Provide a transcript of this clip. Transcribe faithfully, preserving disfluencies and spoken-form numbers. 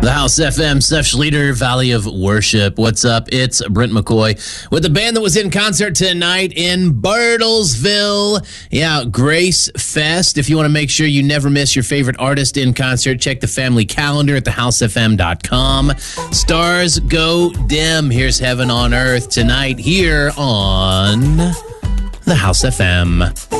The House F M, Steph Schlueter, Valley of Worship. What's up? It's Brent McCoy with the band that was in concert tonight in Bartlesville. Yeah, Grace Fest. If you want to make sure you never miss your favorite artist in concert, check the family calendar at the house f m dot com. Stars go dim. Here's Heaven on Earth tonight here on the House F M.